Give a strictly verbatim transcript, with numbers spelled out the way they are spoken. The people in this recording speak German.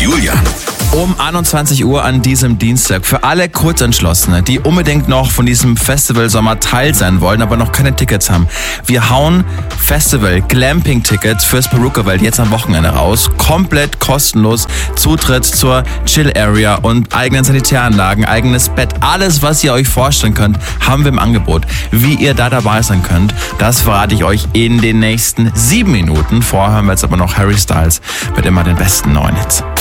Julian. Um einundzwanzig Uhr an diesem Dienstag für alle Kurzentschlossene, die unbedingt noch von diesem Festival-Sommer Teil sein wollen, aber noch keine Tickets haben. Wir hauen Festival-Glamping-Tickets fürs Perukaville jetzt am Wochenende raus. Komplett kostenlos. Zutritt zur Chill-Area und eigenen Sanitäranlagen, eigenes Bett. Alles, was ihr euch vorstellen könnt, haben wir im Angebot. Wie ihr da dabei sein könnt, das verrate ich euch in den nächsten sieben Minuten. Vorher hören wir jetzt aber noch Harry Styles mit immer den besten neuen Hits.